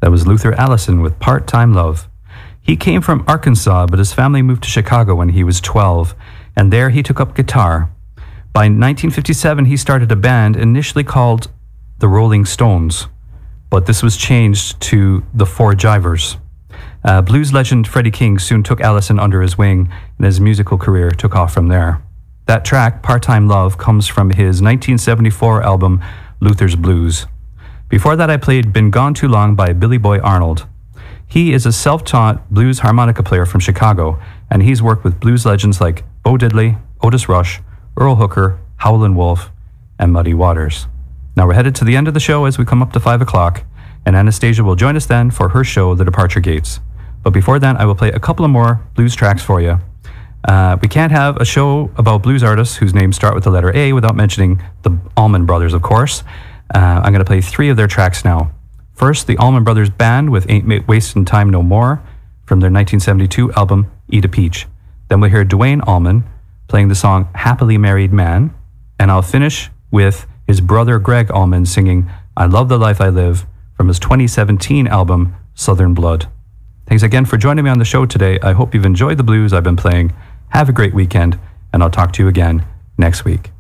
That was Luther Allison with Part-Time Love. He came from Arkansas, but his family moved to Chicago when he was 12, and there he took up guitar. By 1957, he started a band initially called the Rolling Stones, but this was changed to the Four Jivers. Blues legend Freddie King soon took Allison under his wing, and his musical career took off from there. That track, Part-Time Love, comes from his 1974 album, Luther's Blues. Before that, I played Been Gone Too Long by Billy Boy Arnold. He is a self-taught blues harmonica player from Chicago, and he's worked with blues legends like Bo Diddley, Otis Rush, Earl Hooker, Howlin' Wolf, and Muddy Waters. Now we're headed to the end of the show as we come up to 5 o'clock, and Anastasia will join us then for her show, The Departure Gates. But before then, I will play a couple of more blues tracks for you. We can't have a show about blues artists whose names start with the letter A without mentioning the Allman Brothers, of course. I'm going to play 3 of their tracks now. First, the Allman Brothers Band with Ain't Wastin' Time No More from their 1972 album, Eat a Peach. Then we'll hear Duane Allman playing the song Happily Married Man. And I'll finish with his brother Greg Allman singing I Love the Life I Live from his 2017 album, Southern Blood. Thanks again for joining me on the show today. I hope you've enjoyed the blues I've been playing. Have a great weekend, and I'll talk to you again next week.